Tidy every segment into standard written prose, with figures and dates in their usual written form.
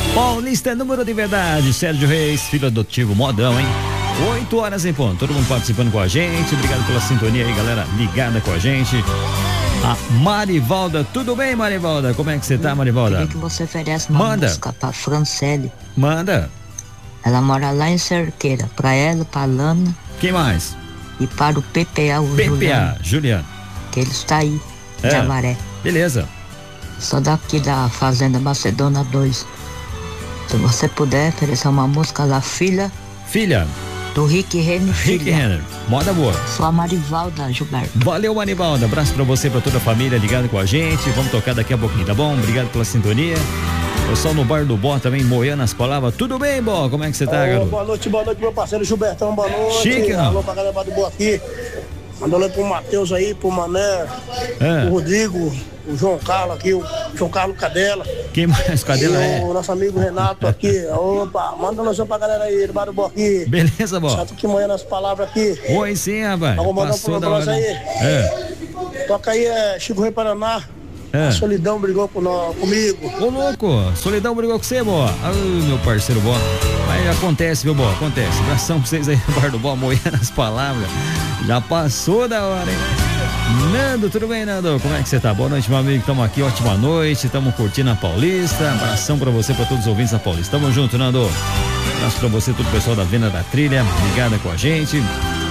Paulista, número de verdade, Sérgio Reis, filho adotivo, modão, hein? 8 horas em ponto, todo mundo participando com a gente, obrigado pela sintonia aí, galera, ligada com a gente. A Marivalda, tudo bem, Marivalda? Como é que você tá, Marivalda? Queria que você oferece uma música pra Francelle. Manda. Ela mora lá em Cerqueira, pra ela, pra Lana. Quem mais? E para o PPA, o Juliano. Que ele está aí, de Avaré. Beleza. Sou daqui da Fazenda Macedônia 2. Se você puder oferecer uma música lá, Filha. Do Rick Renner. Rick Renner, moda boa. Sou a Marivalda, Gilberto. Valeu, Marivalda, abraço pra você, pra toda a família ligada com a gente. Vamos tocar daqui a pouquinho, tá bom? Obrigado pela sintonia. Pessoal no Bar do Bó também, moendo as palavras. Tudo bem, Bó? Como é que você tá, garoto? Boa noite, meu parceiro Gilbertão, boa noite. Chique, não? Alô pra galera do Bó aqui. Mandando pro Matheus aí, pro Mané, o Rodrigo, o João Carlos aqui, o João Carlos Cadela. Quem mais? Cadela o nosso amigo Renato aqui. Opa, manda um pra galera aí do Bar do Bó aqui. Beleza, Bó. Só tô aqui moendo as palavras aqui. Oi, sim, rapaz. Vamos mandar pra nós aí. Toca aí, Chico Rei Paraná. A Solidão brigou comigo. Ô, louco, Solidão brigou com você, Bó. Ai, meu parceiro Bó. Mas acontece, viu, Bó? Acontece. Abração pra vocês aí no Bar do Bó, moendo as palavras. Já passou da hora, hein? Nando, tudo bem, Nando? Como é que você tá? Boa noite, meu amigo. Estamos aqui, ótima noite. Estamos curtindo a Paulista. Abração pra você, pra todos os ouvintes da Paulista. Tamo junto, Nando. Abraço pra você, todo o pessoal da Venda da Trilha, ligada com a gente.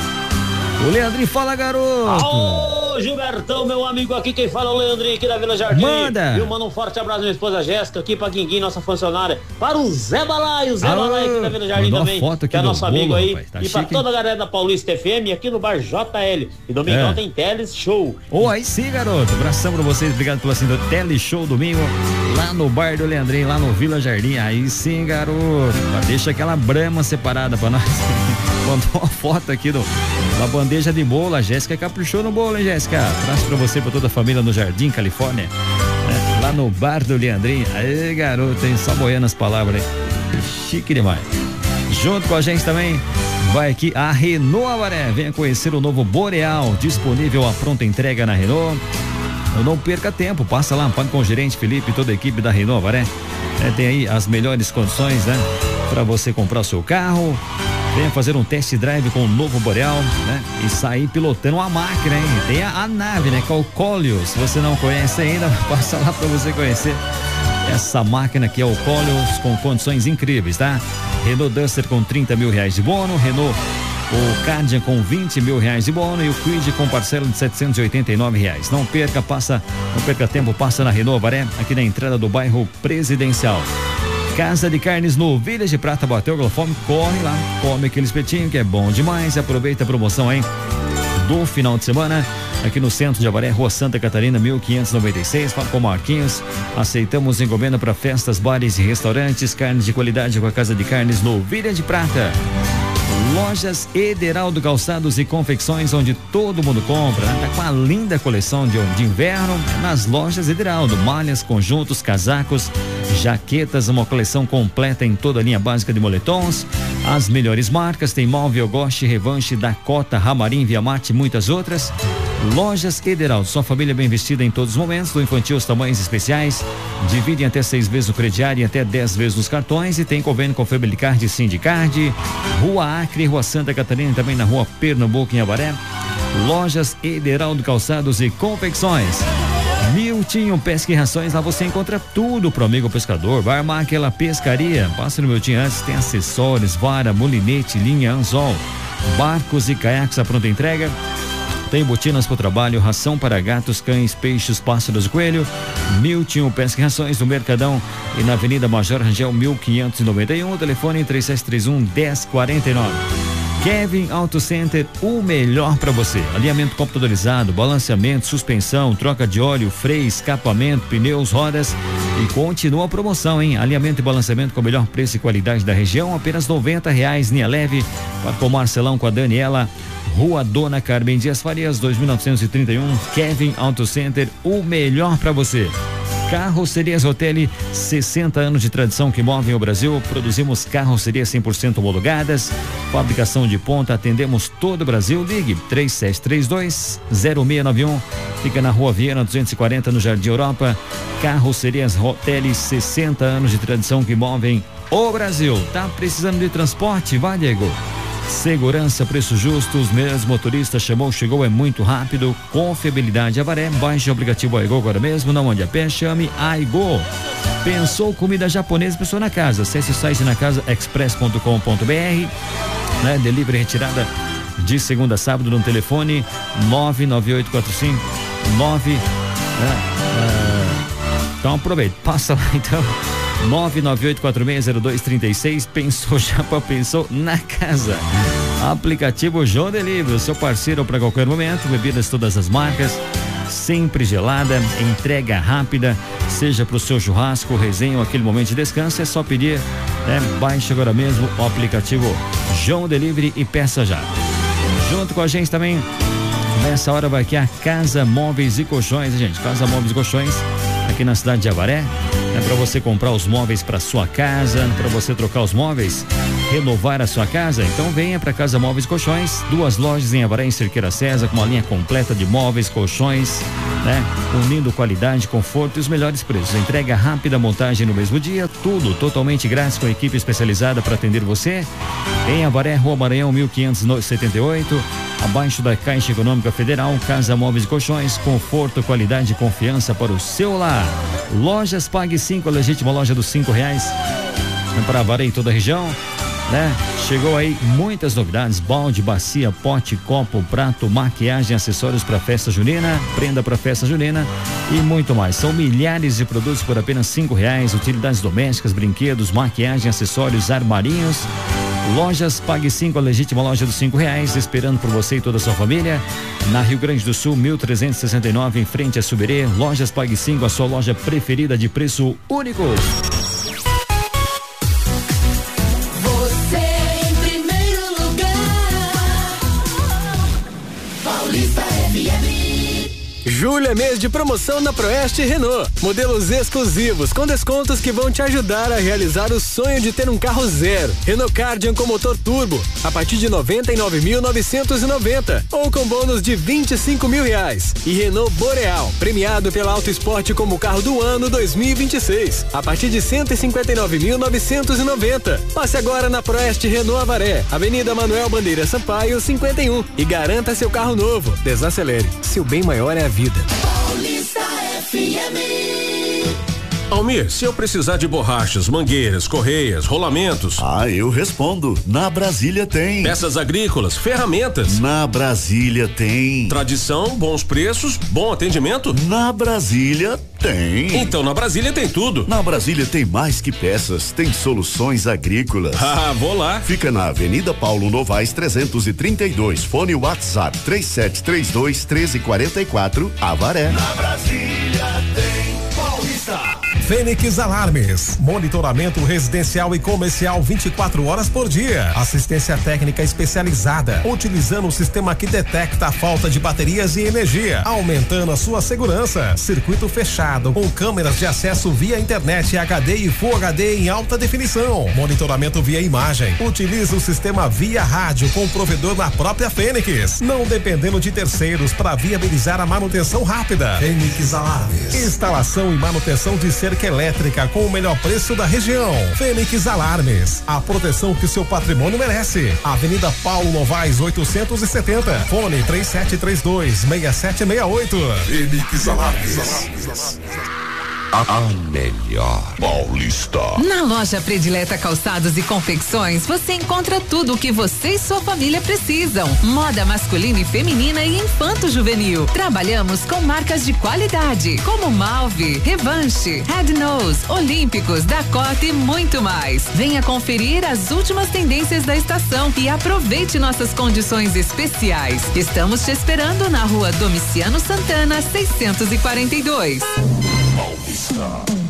O Leandrinho, fala, garoto. Ô, Gilbertão, meu amigo, aqui quem fala é o Leandrinho aqui da Vila Jardim. Manda. Eu mando um forte abraço à minha esposa Jéssica, aqui pra Guinguim, nossa funcionária. Para o Zé Balaio, aqui da Vila Jardim também, foto que é nosso bolo, amigo aí. rapaz, tá e chique, pra toda a galera da Paulista FM, aqui no Bar JL. E domingão tem Teles Show. Aí sim, garoto. Abração pra vocês, obrigado pela assinatura. Tele Show domingo, lá no Bar do Leandrinho, lá no Vila Jardim. Aí sim, garoto. Deixa aquela brama separada pra nós. Mandou uma foto aqui da bandeja de bolo. A Jéssica caprichou no bolo, hein, Jéssica? Abraço pra você, pra toda a família no Jardim, Califórnia. Lá no Bar do Leandrinho. Aí, garoto, hein? Só boiando as palavras aí. Chique demais. Junto com a gente também vai aqui a Renault Avaré. Venha conhecer o novo Boreal, disponível à pronta entrega na Renault. Não perca tempo, passa lá, fale com o gerente Felipe e toda a equipe da Renault Avaré. Tem aí as melhores condições, né? Pra você comprar o seu carro. Venha fazer um test drive com o novo Boreal, né? E sair pilotando a máquina, hein? Tem a nave, né? Que é o Colio. Se você não conhece ainda, passa lá pra você conhecer essa máquina que é o Colio, com condições incríveis, tá? Renault Duster com 30 mil reais de bônus, Renault o Cardian com 20 mil reais de bônus e o Kwid com parcela de 789 reais. Não perca tempo, passa na Renault Avaré, aqui na entrada do bairro Presidencial. Casa de Carnes no Village Prata, bateu aquela fome, corre lá, come aquele espetinho que é bom demais, aproveita a promoção aí do final de semana, aqui no centro de Avaré, Rua Santa Catarina, 1596, fala com Marquinhos, aceitamos encomenda para festas, bares e restaurantes, carnes de qualidade com a Casa de Carnes no Village Prata. Lojas Ederaldo Calçados e Confecções, onde todo mundo compra, né? Tá com a linda coleção de inverno nas lojas Ederaldo, malhas, conjuntos, casacos, jaquetas, uma coleção completa em toda a linha básica de moletons, as melhores marcas, tem Móvel, Goste, Revanche, Dakota, Ramarim, Via Marte e muitas outras. Lojas Ederaldo, sua família bem vestida em todos os momentos, do infantil aos tamanhos especiais, dividem até 6 vezes no crediário e até 10 vezes nos cartões, e tem convênio com Febelicard e Sindicard. Rua Acre, Rua Santa Catarina, também na Rua Pernambuco, em Avaré. Lojas Ederaldo Calçados e Confecções. Miltinho Pesca e Rações, lá você encontra tudo pro amigo pescador. Vai armar aquela pescaria, passa no Miltinho antes, tem acessórios, vara, molinete, linha, anzol, barcos e caiaques à pronta entrega. Tem botinas para o trabalho, ração para gatos, cães, peixes, pássaros e coelho. Miltinho Pesca e Rações no Mercadão e na Avenida Major Rangel 1591, telefone 3731-1049. Kevin Auto Center, o melhor para você. Alinhamento computadorizado, balanceamento, suspensão, troca de óleo, freio, escapamento, pneus, rodas. E continua a promoção, hein? Alinhamento e balanceamento com o melhor preço e qualidade da região, apenas R$90, linha leve. Para com o Marcelão, com a Daniela. Rua Dona Carmen Dias Farias, 2931, Kevin Auto Center, o melhor para você. Carrocerias Rotelli, 60 anos de tradição que movem o Brasil. Produzimos carrocerias 100% homologadas, fabricação de ponta, atendemos todo o Brasil. Ligue 3732-0691. Fica na Rua Viana 240, no Jardim Europa. Carrocerias Rotelli, 60 anos de tradição que movem o Brasil. Tá precisando de transporte? Vai, Diego. Segurança, preços justos, mesmo motorista chamou, chegou, é muito rápido. Confiabilidade Avaré. Baixe o aplicativo Aigo agora mesmo, não ande a pé, chame Aigo. Pensou comida japonesa, pensou na casa. Acesse o site nacasaexpress.com.br, né? Delivery retirada de segunda a sábado no telefone 99845 então aproveita, passa lá então. 998460236. Pensou Japa, pensou na casa. Aplicativo João Delivery, o seu parceiro para qualquer momento. Bebidas todas as marcas, sempre gelada, entrega rápida, seja para o seu churrasco, resenha ou aquele momento de descanso, é só pedir, né? Baixe agora mesmo o aplicativo João Delivery e peça já. Junto com a gente também, nessa hora vai aqui a Casa Móveis e Colchões, gente. Casa Móveis e Colchões, aqui na cidade de Avaré. É para você comprar os móveis para sua casa, para você trocar os móveis, renovar a sua casa. Então venha para Casa Móveis e Colchões, 2 lojas em Avaré, em Cerqueira César, com uma linha completa de móveis, colchões, né? Unindo qualidade, conforto e os melhores preços. Entrega rápida, montagem no mesmo dia, tudo totalmente grátis, com equipe especializada para atender você. Em Avaré, Rua Maranhão 1578, abaixo da Caixa Econômica Federal. Casa Móveis e Colchões, conforto, qualidade e confiança para o seu lar. Lojas Pague 5, a legítima loja dos R$5 para Avaré e toda a região, né? Chegou aí muitas novidades: balde, bacia, pote, copo, prato, maquiagem, acessórios para festa junina, prenda para festa junina e muito mais. São milhares de produtos por apenas R$5, utilidades domésticas, brinquedos, maquiagem, acessórios, armarinhos. Lojas Pague 5, a legítima loja dos R$5, esperando por você e toda a sua família. Na Rio Grande do Sul, 1369, em frente a Suberê. Lojas Pague 5, a sua loja preferida de preço único. Você em primeiro lugar. Paulista FM. Julho é mês de promoção na Proeste Renault. Modelos exclusivos com descontos que vão te ajudar a realizar o sonho de ter um carro zero. Renault Kardian com motor turbo a partir de 99.990 ou com bônus de R$25.000. E Renault Boreal, premiado pela Auto Esporte como carro do ano 2026, a partir de 159.990. Passe agora na Proeste Renault Avaré, Avenida Manuel Bandeira Sampaio 51 e garanta seu carro novo. Desacelere, seu bem maior é a vida. Paulista FM. Almir, se eu precisar de borrachas, mangueiras, correias, rolamentos. Eu respondo. Na Brasília tem. Peças agrícolas, ferramentas. Na Brasília tem. Tradição, bons preços, bom atendimento. Na Brasília tem. Então na Brasília tem tudo. Na Brasília tem mais que peças, tem soluções agrícolas. Vou lá. Fica na Avenida Paulo Novaes 332. Fone WhatsApp 3732-1344, Avaré. Na Brasília tem Paulista. Fênix Alarmes, monitoramento residencial e comercial 24 horas por dia. Assistência técnica especializada, utilizando o sistema que detecta a falta de baterias e energia, aumentando a sua segurança. Circuito fechado, com câmeras de acesso via internet HD e Full HD em alta definição. Monitoramento via imagem. Utiliza o sistema via rádio com o provedor na própria Fênix, não dependendo de terceiros para viabilizar a manutenção rápida. Fênix Alarmes. Instalação e manutenção de cerca elétrica com o melhor preço da região. Fênix Alarmes, a proteção que seu patrimônio merece. Avenida Paulo Novaes 870, fone 3732-6768. Fênix Alarmes. A melhor Paulista. Na loja Predileta Calçados e Confecções, você encontra tudo o que você e sua família precisam. Moda masculina e feminina e infanto-juvenil. Trabalhamos com marcas de qualidade, como Malve, Revanche, Red Nose, Olímpicos, Dakota e muito mais. Venha conferir as últimas tendências da estação e aproveite nossas condições especiais. Estamos te esperando na Rua Domiciano Santana, 642.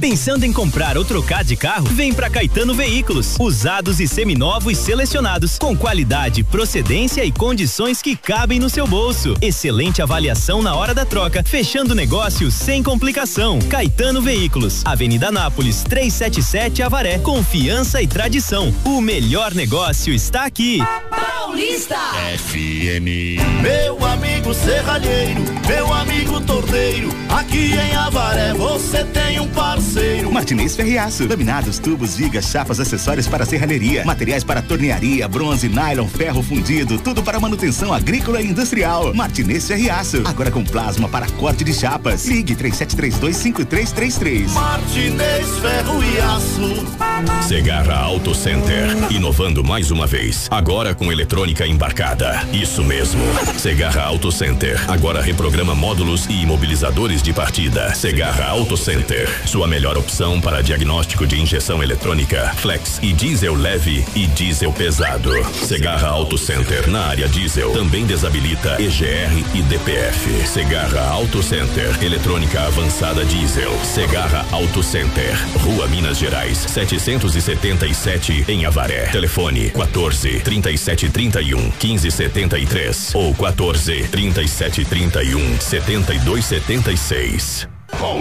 Pensando em comprar ou trocar de carro? Vem pra Caetano Veículos. Usados e seminovos selecionados, com qualidade, procedência e condições que cabem no seu bolso. Excelente avaliação na hora da troca, fechando negócio sem complicação. Caetano Veículos, Avenida Nápoles, 377 Avaré. Confiança e tradição. O melhor negócio está aqui. Paulista FM. Meu amigo serralheiro, meu amigo torneiro, aqui em Avaré você tem um parceiro. Martinez Ferreaço, laminados, tubos, vigas, chapas, acessórios para serralheria, materiais para tornearia, bronze, nylon, ferro fundido, tudo para manutenção agrícola e industrial. Martinez Ferreaço, agora com plasma para corte de chapas. Ligue 3732-5333. Martinez Ferro e Aço. Segarra Auto Center, inovando mais uma vez, agora com eletrônica embarcada. Isso mesmo, Segarra Auto Center, agora reprograma módulos e imobilizadores de partida. Segarra Auto Center, sua melhor opção para diagnóstico de injeção eletrônica, flex e diesel leve e diesel pesado. Segarra Auto Center, na área diesel, também desabilita EGR e DPF. Segarra Auto Center, eletrônica avançada diesel. Segarra Auto Center, Rua Minas Gerais, 777 em Avaré. Telefone 14 37 31 15 73 ou 14 37 31 72 76.